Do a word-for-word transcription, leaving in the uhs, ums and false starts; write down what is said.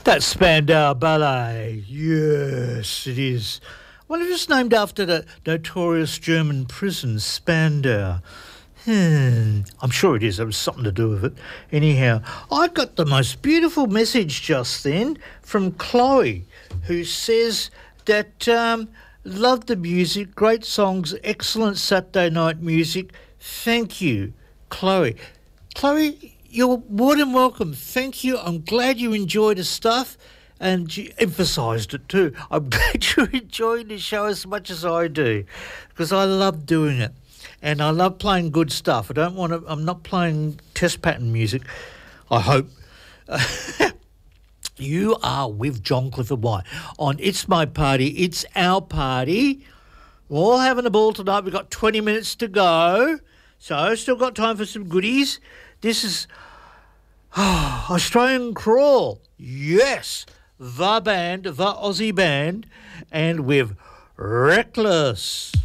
That's Spandau Ballet. Yes, it is. Well, it is named after the notorious German prison, Spandau. Hmm, I'm sure it is. There was something to do with it. Anyhow, I got the most beautiful message just then from Chloe, who says that um, love the music, great songs, excellent Saturday night music. Thank you, Chloe. Chloe, you're more than welcome. Thank you. I'm glad you enjoyed the stuff and you emphasised it too. I'm glad you're enjoying the show as much as I do because I love doing it and I love playing good stuff. I don't want to, I'm not playing test pattern music, I hope. You are with John Clifford White on It's My Party, It's Our Party. We're all having a ball tonight. We've got twenty minutes to go, so still got time for some goodies. This is oh, Australian Crawl. Yes, the band, the Aussie band, and with Reckless.